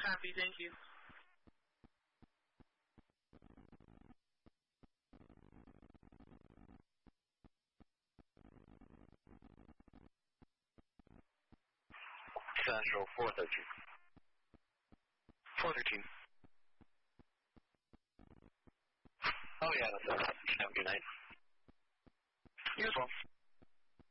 Copy, thank you. Central 413. 413. Oh yeah, that's a good night. You as well.